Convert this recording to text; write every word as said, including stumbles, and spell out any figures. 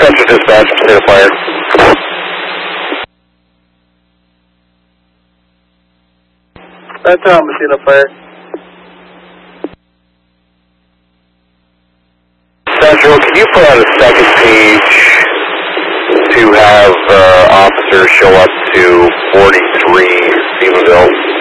Central Dispatch, state of fire. That's on Messina Fire. Central, can you put out a second page to have uh, officers show up to forty-three Stephenville?